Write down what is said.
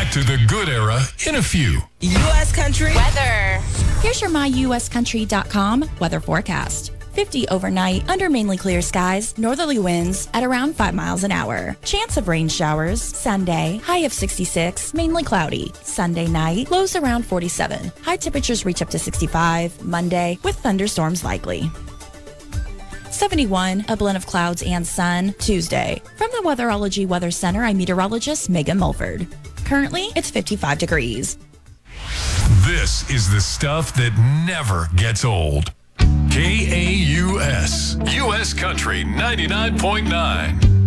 back to the good era in a few. U.S. Country weather. Here's your myuscountry.com weather forecast. 50 overnight, under mainly clear skies, northerly winds at around 5 miles an hour. Chance of rain showers, Sunday, high of 66, mainly cloudy. Sunday night, lows around 47. High temperatures reach up to 65. Monday, with thunderstorms likely. 71, a blend of clouds and sun, Tuesday. From the Weatherology Weather Center, I'm meteorologist Megan Mulford. Currently, it's 55 degrees. This is the stuff that never gets old. KAUS, U.S. Country 99.9.